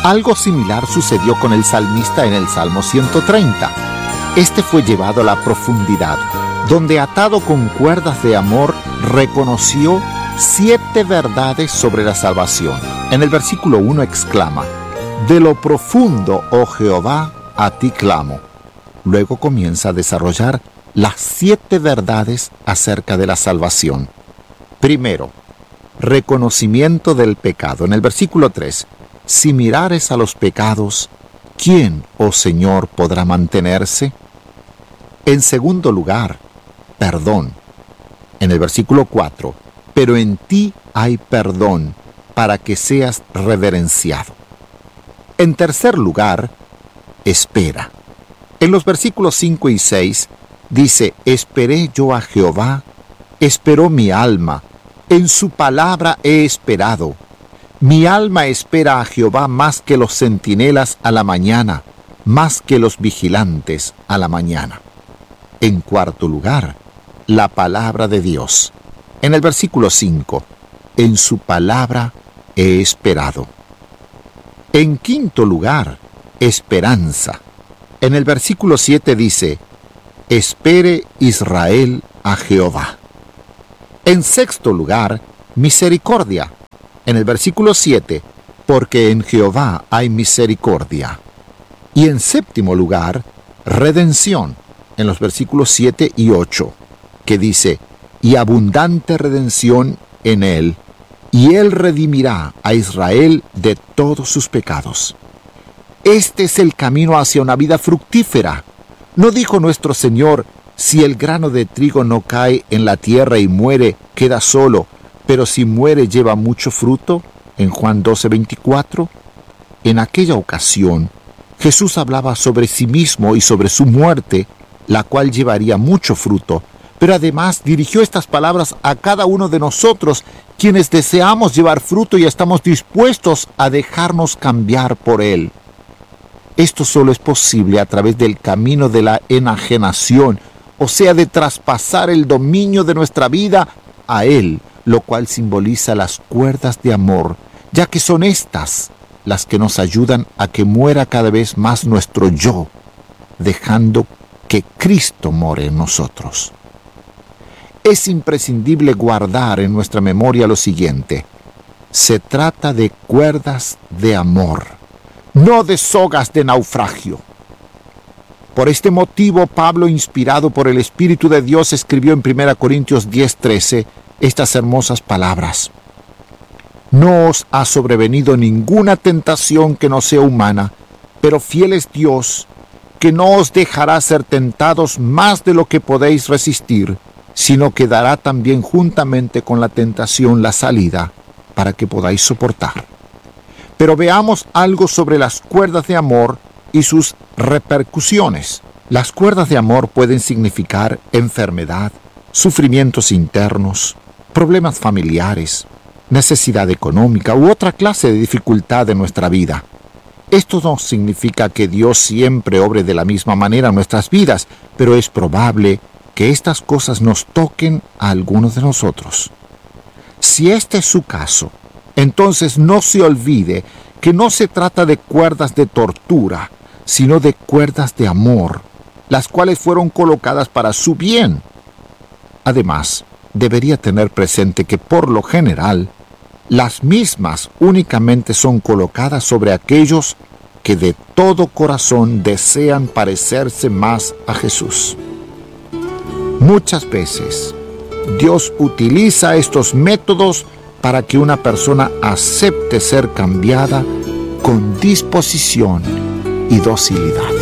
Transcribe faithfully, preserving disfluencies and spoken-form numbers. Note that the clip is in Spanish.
Algo similar sucedió con el salmista en el Salmo ciento treinta. Este fue llevado a la profundidad, donde atado con cuerdas de amor, reconoció siete verdades sobre la salvación. En el versículo uno exclama: «De lo profundo, oh Jehová, a ti clamo». Luego comienza a desarrollar las siete verdades acerca de la salvación. Primero, reconocimiento del pecado. En el versículo tres, «Si mirares a los pecados, ¿quién, oh Señor, podrá mantenerse?». En segundo lugar, perdón. En el versículo cuatro, «Pero en ti hay perdón, para que seas reverenciado». En tercer lugar, espera. En los versículos cinco y seis dice: «Esperé yo a Jehová, esperó mi alma, en su palabra he esperado. Mi alma espera a Jehová más que los centinelas a la mañana, más que los vigilantes a la mañana». En cuarto lugar, la palabra de Dios. En el versículo cinco, «En su palabra he esperado». En quinto lugar, esperanza. En el versículo siete dice: «Espere Israel a Jehová». En sexto lugar, misericordia. En el versículo siete, «Porque en Jehová hay misericordia». Y en séptimo lugar, redención. En los versículos siete y ocho, que dice: «Y abundante redención en él, y él redimirá a Israel de todos sus pecados». Este es el camino hacia una vida fructífera. ¿No dijo nuestro Señor: «Si el grano de trigo no cae en la tierra y muere, queda solo, pero si muere lleva mucho fruto»? En Juan doce veinticuatro. En aquella ocasión, Jesús hablaba sobre sí mismo y sobre su muerte, la cual llevaría mucho fruto, pero además dirigió estas palabras a cada uno de nosotros, quienes deseamos llevar fruto y estamos dispuestos a dejarnos cambiar por Él. Esto solo es posible a través del camino de la enajenación, o sea, de traspasar el dominio de nuestra vida a Él, lo cual simboliza las cuerdas de amor, ya que son estas las que nos ayudan a que muera cada vez más nuestro yo, dejando que Cristo more en nosotros. Es imprescindible guardar en nuestra memoria lo siguiente: se trata de cuerdas de amor, no de sogas de naufragio. Por este motivo, Pablo, inspirado por el Espíritu de Dios, escribió en primera Corintios diez trece estas hermosas palabras: «No os ha sobrevenido ninguna tentación que no sea humana, pero fiel es Dios, que no os dejará ser tentados más de lo que podéis resistir, sino que dará también juntamente con la tentación la salida, para que podáis soportar». Pero veamos algo sobre las cuerdas de amor y sus repercusiones. Las cuerdas de amor pueden significar enfermedad, sufrimientos internos, problemas familiares, necesidad económica u otra clase de dificultad en nuestra vida. Esto no significa que Dios siempre obre de la misma manera en nuestras vidas, pero es probable que estas cosas nos toquen a algunos de nosotros. Si este es su caso, entonces no se olvide que no se trata de cuerdas de tortura, sino de cuerdas de amor, las cuales fueron colocadas para su bien. Además, debería tener presente que por lo general, las mismas únicamente son colocadas sobre aquellos que de todo corazón desean parecerse más a Jesús. Muchas veces, Dios utiliza estos métodos para que una persona acepte ser cambiada con disposición y docilidad.